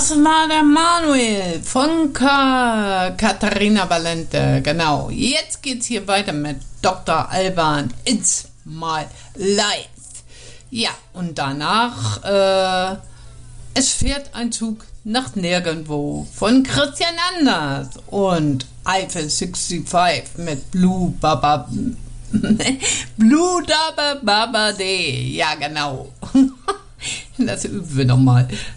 Das war der Manuel von Katharina Valente. Genau. Jetzt geht's hier weiter mit Dr. Alban It's My Life. Ja, und danach, es fährt ein Zug nach Nirgendwo von Christian Anders und Eiffel 65 mit Blue Baba Blue Dabba Baba Day. Ja, genau. Das üben wir nochmal.